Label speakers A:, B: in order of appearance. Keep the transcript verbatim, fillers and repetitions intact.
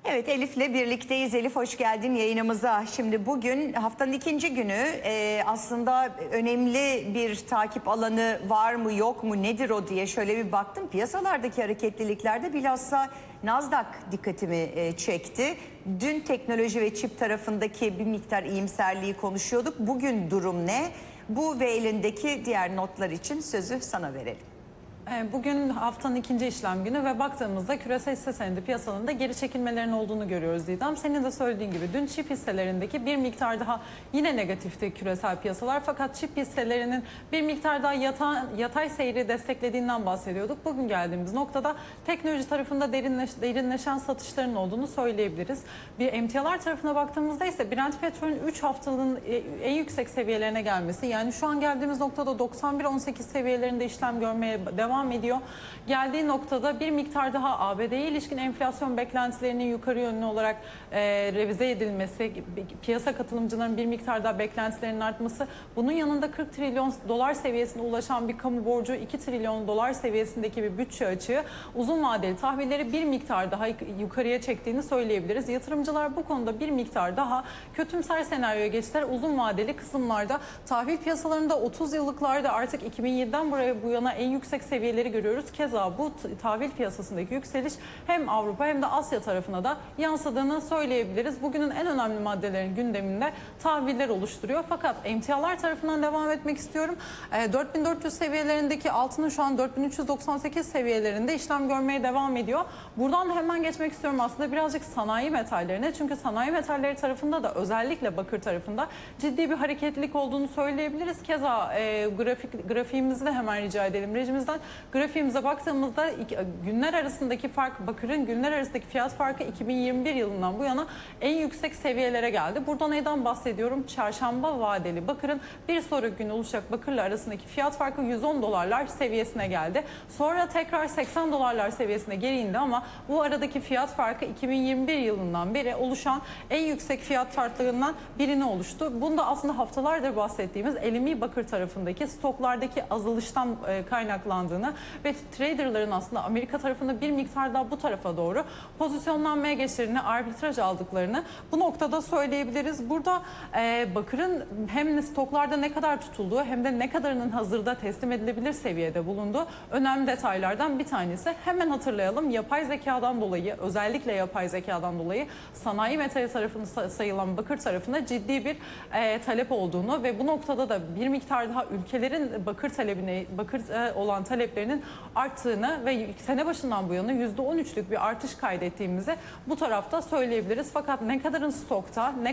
A: Evet, Elif'le birlikteyiz. Elif, hoş geldin yayınımıza. Şimdi bugün haftanın ikinci günü. Ee, aslında önemli bir takip alanı var mı yok mu, nedir o diye şöyle bir baktım. Piyasalardaki hareketliliklerde bilhassa Nasdaq dikkatimi e, çekti. Dün teknoloji ve çip tarafındaki bir miktar iyimserliği konuşuyorduk. Bugün durum ne? Bu ve elindeki diğer notlar için sözü sana verelim.
B: Bugün haftanın ikinci işlem günü ve baktığımızda küresel hisse senedi piyasalarında geri çekilmelerin olduğunu görüyoruz Didem. Senin de söylediğin gibi dün çip hisselerindeki bir miktar daha yine negatifti küresel piyasalar. Fakat çip hisselerinin bir miktar daha yata, yatay seyri desteklediğinden bahsediyorduk. Bugün geldiğimiz noktada teknoloji tarafında derinleş, derinleşen satışların olduğunu söyleyebiliriz. Bir emtialar tarafına baktığımızda ise Brent petrolün üç haftalığın en yüksek seviyelerine gelmesi, yani şu an geldiğimiz noktada doksan bir on sekiz seviyelerinde işlem görmeye devam ediyor. Geldiği noktada bir miktar daha A B D'ye ilişkin enflasyon beklentilerinin yukarı yönlü olarak e, revize edilmesi, piyasa katılımcıların bir miktar daha beklentilerinin artması, bunun yanında kırk trilyon dolar seviyesine ulaşan bir kamu borcu, iki trilyon dolar seviyesindeki bir bütçe açığı uzun vadeli tahvilleri bir miktar daha yukarıya çektiğini söyleyebiliriz. Yatırımcılar bu konuda bir miktar daha kötümser senaryoya geçtiler. Uzun vadeli kısımlarda tahvil piyasalarında otuz yıllıklarda artık iki bin yediden buraya bu yana en yüksek seviyeleri görüyoruz. Keza bu tahvil piyasasındaki yükseliş hem Avrupa hem de Asya tarafına da yansıdığını söyleyebiliriz. Bugünün en önemli maddelerin gündeminde tahviller oluşturuyor. Fakat emtialar tarafından devam etmek istiyorum. E, dört bin dört yüz seviyelerindeki altının şu an dört bin üç yüz doksan sekiz seviyelerinde işlem görmeye devam ediyor. Buradan hemen geçmek istiyorum aslında birazcık sanayi metallerine. Çünkü sanayi metalleri tarafında da özellikle bakır tarafında ciddi bir hareketlilik olduğunu söyleyebiliriz. Keza e, grafik, grafiğimizi de hemen rica edelim rejimizden. Grafiğimize baktığımızda günler arasındaki fark, bakırın günler arasındaki fiyat farkı iki bin yirmi bir yılından bu yana en yüksek seviyelere geldi. Burada neyden bahsediyorum? Çarşamba vadeli bakırın bir sonraki gün oluşacak bakırla arasındaki fiyat farkı yüz on dolarlar seviyesine geldi. Sonra tekrar seksen dolarlar seviyesine geri indi ama bu aradaki fiyat farkı iki bin yirmi bir yılından beri oluşan en yüksek fiyat farklarından birini oluştu. Bunda aslında haftalardır bahsettiğimiz L M E bakır tarafındaki stoklardaki azalıştan kaynaklandığını ve traderların aslında Amerika tarafında bir miktar daha bu tarafa doğru pozisyonlanmaya geçtiğini, arbitraj aldıklarını bu noktada söyleyebiliriz. Burada e, bakırın hem stoklarda ne kadar tutulduğu hem de ne kadarının hazırda teslim edilebilir seviyede bulunduğu önemli detaylardan bir tanesi. Hemen hatırlayalım, yapay zekadan dolayı, özellikle yapay zekadan dolayı sanayi metali tarafında sayılan bakır tarafında ciddi bir e, talep olduğunu ve bu noktada da bir miktar daha ülkelerin bakır talebine, bakır e, olan taleplerinin arttığını ve sene başından bu yana yüzde on üçlük bir artış kaydettiğimizi bu tarafta söyleyebiliriz. Fakat ne kadarın stokta, ne